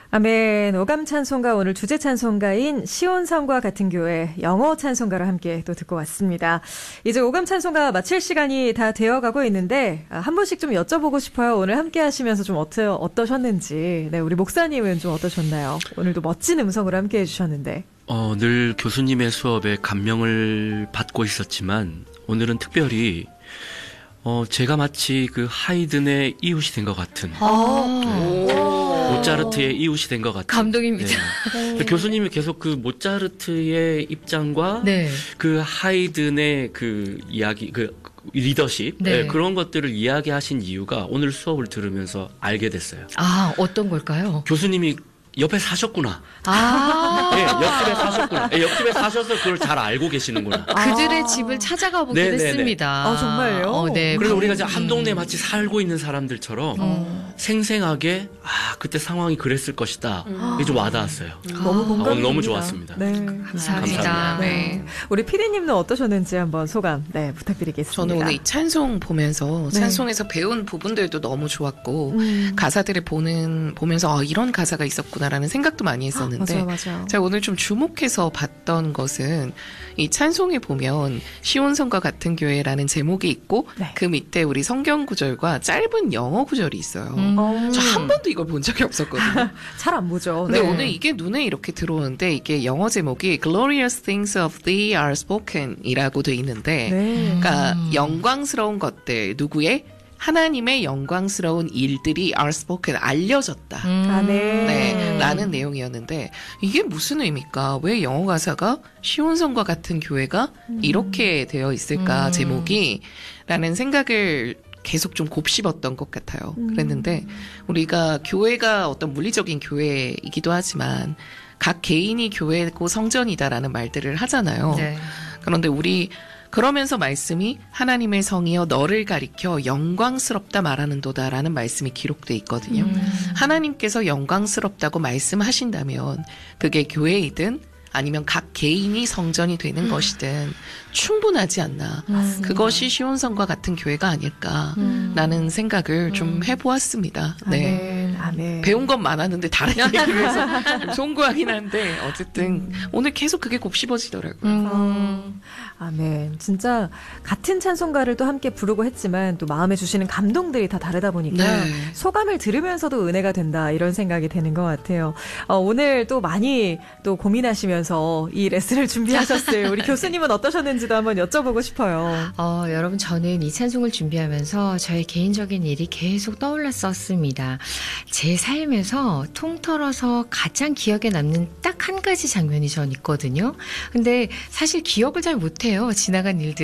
아멘. 오감 찬송가 오늘 주제 찬송가인 시온성과 같은 교회 영어 찬송가를 함께 또 듣고 왔습니다. 이제 오감 찬송가 마칠 시간이 다 되어가고 있는데 한 분씩 좀 여쭤보고 싶어요. 오늘 함께 하시면서 좀 어떠셨는지. 네, 우리 목사님은 좀 어떠셨나요? 오늘도 멋진 음성으로 함께 해주셨는데. 늘 교수님의 수업에 감명을 받고 있었지만 오늘은 특별히 제가 마치 그 하이든의 이웃이 된 것 같은. 모차르트의 이웃이 된 것 같은. 감동입니다. 네. 교수님이 계속 그 모차르트의 입장과 네. 그 하이든의 그 이야기, 그 리더십, 네. 네, 그런 것들을 이야기하신 이유가 오늘 수업을 들으면서 알게 됐어요. 아, 어떤 걸까요? 교수님이 옆에 사셨구나. 아. 네, 옆집에 사셨구나. 네, 옆집에 사셔서 그걸 잘 알고 계시는구나. 그들의 집을 찾아가 보기도 네네네. 했습니다. 정말요? 네. 그래서 우리가 이제 한 동네에 마치 살고 있는 사람들처럼 생생하게 그때 상황이 그랬을 것이다. 이게 좀 와닿았어요. 너무 공감입니다. 오늘 너무 좋았습니다. 네. 감사합니다. 네. 우리 피디님은 어떠셨는지 한번 소감 부탁드리겠습니다. 저는 오늘 이 찬송 보면서 찬송에서 배운 부분들도 너무 좋았고 가사들을 보면서 이런 가사가 있었구나라는 생각도 많이 했었는데 맞아요. 제가 오늘 좀 주목해서 봤던 것은 이 찬송에 보면 시온성과 같은 교회라는 제목이 있고 네. 그 밑에 우리 성경 구절과 짧은 영어 구절이 있어요. 저 한 번도 이걸 본 적이 없었거든요. 잘 안 보죠. 근데 네. 오늘 이게 눈에 이렇게 들어오는데 이게 영어 제목이 Glorious things of thee are spoken 이라고 돼 있는데 네. 그러니까 영광스러운 것들 누구의? 하나님의 영광스러운 일들이 are spoken 알려졌다. 네. 네, 라는 내용이었는데 이게 무슨 의미일까? 왜 영어 가사가 시온성과 같은 교회가 이렇게 되어 있을까? 제목이 라는 생각을 계속 좀 곱씹었던 것 같아요. 그랬는데 우리가 교회가 어떤 물리적인 교회이기도 하지만 각 개인이 교회고 성전이다라는 말들을 하잖아요. 네. 그런데 그러면서 말씀이 하나님의 성이여 너를 가리켜 영광스럽다 말하는도다라는 말씀이 기록돼 있거든요. 하나님께서 영광스럽다고 말씀하신다면 그게 교회이든 아니면 각 개인이 성전이 되는 것이든 충분하지 않나. 그것이 시온성과 같은 교회가 아닐까라는 생각을 좀 해보았습니다. 네. 아멘. 배운 건 많았는데 다른 얘기에서 좀 송구하긴 한데 어쨌든 오늘 계속 그게 곱씹어지더라고요. 아멘. 진짜 같은 찬송가를 또 함께 부르고 했지만 또 마음에 주시는 감동들이 다 다르다 보니까 네. 소감을 들으면서도 은혜가 된다 이런 생각이 되는 것 같아요. 오늘 또 많이 또 고민하시면서 이 레슨을 준비하셨을 우리 교수님은 어떠셨는지도 한번 여쭤보고 싶어요. 여러분 저는 이 찬송을 준비하면서 저의 개인적인 일이 계속 떠올랐었습니다. 제 삶에서 통틀어서 가장 기억에 남는 딱 한 가지 장면이 전 있거든요. 근데 사실 기억을 잘 못해요. 지나간 일들.